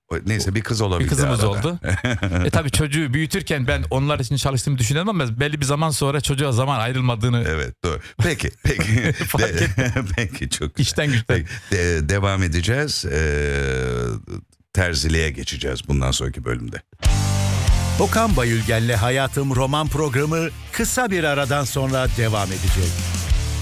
Neyse bir kız olabildi. Bir kızımız arada. oldu. Tabii çocuğu büyütürken ben onlar için çalıştığımı düşünüyorum ama belli bir zaman sonra çocuğa zaman ayrılmadığını. Evet, doğru. Peki. Peki, çok güzel. İşten güçten. Devam edeceğiz. Terziliğe geçeceğiz bundan sonraki bölümde. Okan Bayülgen'le Hayatım roman programı kısa bir aradan sonra devam edecek.